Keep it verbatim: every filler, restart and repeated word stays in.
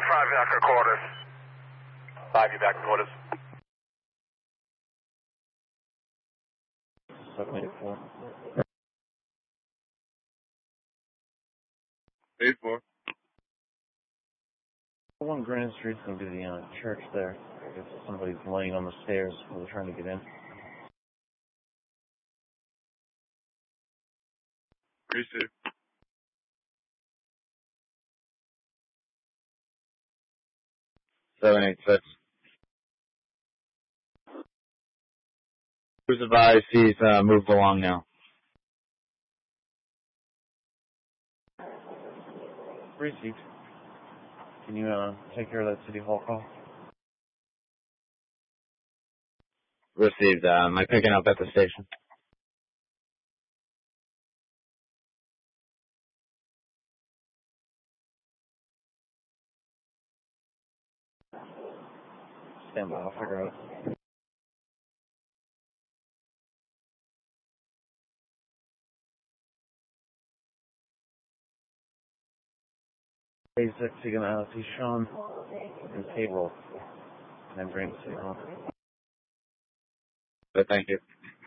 five back to quarters. Five, you back to quarters. seven eight four. eight four. One Grand Street's going to be the uh, church there. I guess somebody's laying on the stairs while they're trying to get in. Receive. seven eight six. Who's advised he's uh, moved along now? Received. Can you uh, take care of that City Hall call? Received. Uh, am I picking up at the station? Stand by, I'll figure out. Basic, you're going to see Sean and payroll. And then bring it to City Hall. But thank you.